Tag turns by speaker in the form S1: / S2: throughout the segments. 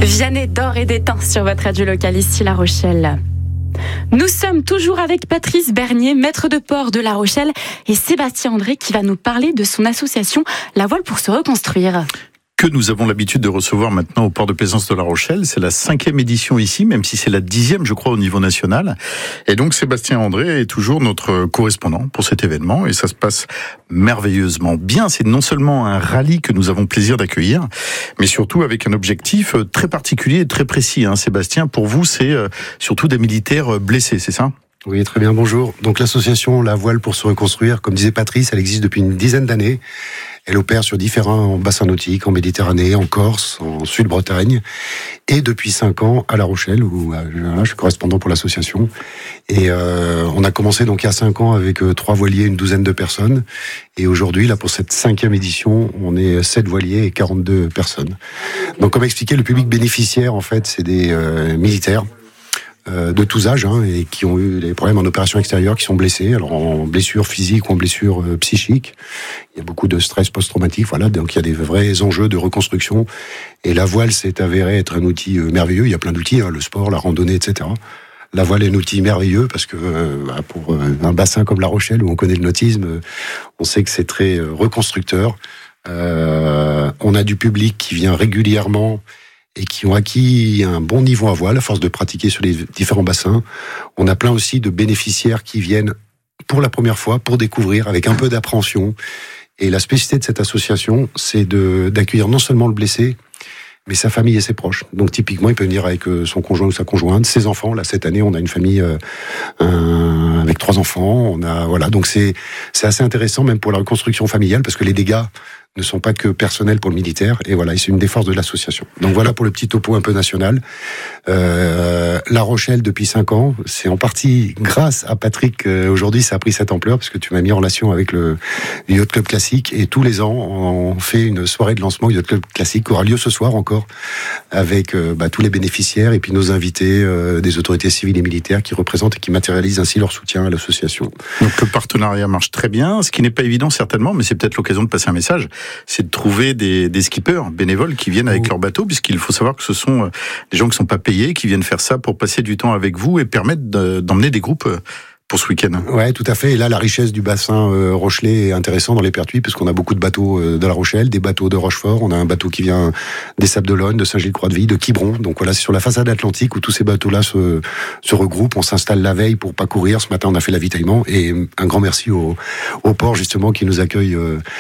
S1: Vianney d'or et d'étain sur votre radio locale ici La Rochelle. Nous sommes toujours avec Patrice Bernier, maître de port de La Rochelle, et Sébastien André qui va nous parler de son association La Voile pour se reconstruire.
S2: Que nous avons l'habitude de recevoir maintenant au port de plaisance de La Rochelle. C'est la 5e édition ici, même si c'est la 10e, je crois, au niveau national. Et donc, Sébastien André est toujours notre correspondant pour cet événement. Et ça se passe merveilleusement bien. C'est non seulement un rallye que nous avons plaisir d'accueillir, mais surtout avec un objectif très particulier et très précis. Sébastien, pour vous, c'est surtout des militaires blessés, c'est ça ?
S3: Oui, très bien, bonjour. Donc l'association La Voile pour se reconstruire, comme disait Patrice, elle existe depuis une dizaine d'années. Elle opère sur différents bassins nautiques, en Méditerranée, en Corse, en Sud-Bretagne, et depuis 5 ans à La Rochelle, où je suis correspondant pour l'association. Et on a commencé donc il y a 5 ans avec 3 voiliers, une douzaine de personnes. Et aujourd'hui, là, pour cette 5e édition, on est 7 voiliers et 42 personnes. Donc comme expliqué, le public bénéficiaire, en fait, c'est des militaires de tous âges, et qui ont eu des problèmes en opération extérieure, qui sont blessés, alors en blessure physique ou en blessure psychique. Il y a beaucoup de stress post-traumatique, voilà, donc il y a des vrais enjeux de reconstruction. Et la voile s'est avérée être un outil merveilleux. Il y a plein d'outils, le sport, la randonnée, etc. La voile est un outil merveilleux parce que pour un bassin comme La Rochelle, où on connaît le nautisme, on sait que c'est très reconstructeur. On a du public qui vient régulièrement et qui ont acquis un bon niveau à voile à force de pratiquer sur les différents bassins. On a plein aussi de bénéficiaires qui viennent pour la première fois, pour découvrir, avec un peu d'appréhension. Et la spécificité de cette association, c'est d'accueillir non seulement le blessé, mais sa famille et ses proches. Donc typiquement, il peut venir avec son conjoint ou sa conjointe, ses enfants. Là, cette année, on a une famille avec 3 enfants. Donc c'est assez intéressant, même pour la reconstruction familiale, parce que les dégâts ne sont pas que personnels pour le militaire, et voilà, c'est une des forces de l'association. Donc voilà pour le petit topo un peu national. La Rochelle, depuis 5 ans, c'est en partie grâce à Patrick, aujourd'hui ça a pris cette ampleur, parce que tu m'as mis en relation avec le Yacht Club Classique, et tous les ans, on fait une soirée de lancement Yacht Club Classique, qui aura lieu ce soir encore, avec tous les bénéficiaires, et puis nos invités des autorités civiles et militaires, qui représentent et qui matérialisent ainsi leur soutien à l'association.
S2: Donc le partenariat marche très bien, ce qui n'est pas évident certainement, mais c'est peut-être l'occasion de passer un message, c'est de trouver des skippers bénévoles qui viennent avec leur bateau, puisqu'il faut savoir que ce sont des gens qui ne sont pas payés, qui viennent faire ça pour passer du temps avec vous et permettre d'emmener des groupes pour ce week-end.
S3: Ouais, tout à fait. Et là, la richesse du bassin rochelais est intéressante dans les Pertuis, parce qu'on a beaucoup de bateaux de La Rochelle, des bateaux de Rochefort. On a un bateau qui vient des Sables-d'Olonne, de Saint-Gilles-Croix-de-Vie, de Quiberon. Donc voilà, c'est sur la façade atlantique où tous ces bateaux-là se regroupent. On s'installe la veille pour pas courir. Ce matin, on a fait l'avitaillement. Et un grand merci au port, justement, qui nous accueille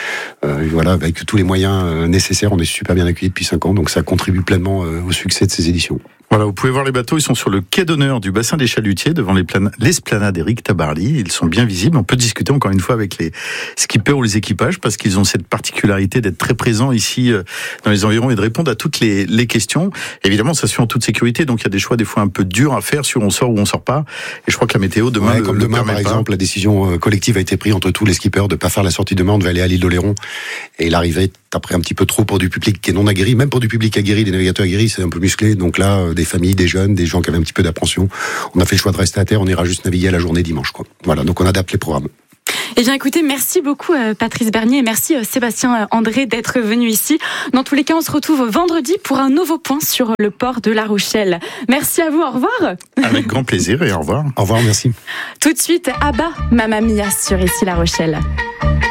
S3: avec tous les moyens nécessaires. On est super bien accueillis depuis 5 ans. Donc ça contribue pleinement au succès de ces éditions.
S2: Voilà, vous pouvez voir les bateaux, ils sont sur le quai d'honneur du bassin des Chalutiers, devant l'esplanade d'Éric Tabarly. Ils sont bien visibles. On peut discuter encore une fois avec les skippers ou les équipages, parce qu'ils ont cette particularité d'être très présents ici dans les environs et de répondre à toutes les questions. Évidemment, ça se fait en toute sécurité, donc il y a des choix des fois un peu durs à faire sur on sort ou on sort pas. Et je crois que la météo demain
S3: comme demain par exemple, la décision collective a été prise entre tous les skippers de pas faire la sortie demain. On devait aller à l'île d'Oléron, et l'arrivée après un petit peu trop pour du public qui est non aguerri. Même pour du public aguerri, des navigateurs aguerris, c'est un peu musclé. Donc là, des familles, des jeunes, des gens qui avaient un petit peu d'appréhension, on a fait le choix de rester à terre. On ira juste naviguer à la journée dimanche, quoi. Voilà, donc on adapte les programmes.
S1: Eh bien écoutez, merci beaucoup Patrice Bernier, et merci Sébastien André d'être venu ici. Dans tous les cas, on se retrouve vendredi pour un nouveau point sur le port de La Rochelle. Merci à vous, au revoir.
S2: Avec grand plaisir et au revoir.
S3: Au revoir, merci.
S1: Tout de suite, Abba, Mamma Mia sur ici La Rochelle.